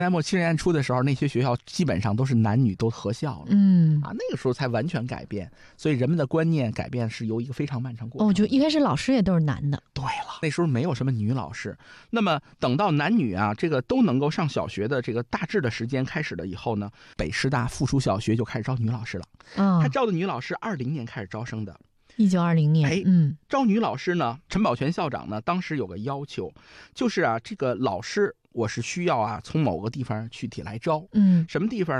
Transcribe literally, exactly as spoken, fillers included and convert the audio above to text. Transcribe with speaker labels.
Speaker 1: 代末七十年代初的时候，那些学校基本上都是男女都合校了，
Speaker 2: 嗯
Speaker 1: 啊，那个时候才完全改变，所以人们的观念改变是由一个非常漫长过程。
Speaker 2: 哦，就一开始老师也都是男的。
Speaker 1: 对了，那时候没有什么女老师。那么等到男女啊这个都能够上小学的这个大致的时间开始了以后呢，北师大附属小学就开始招女老师了。
Speaker 2: 啊、
Speaker 1: 他招的女老师二零年开始招生的。
Speaker 2: 一九二零年，
Speaker 1: 哎，
Speaker 2: 嗯，
Speaker 1: 招女老师呢，陈宝全校长呢，当时有个要求，就是啊，这个老师我是需要啊，从某个地方具体来招，
Speaker 2: 嗯，
Speaker 1: 什么地方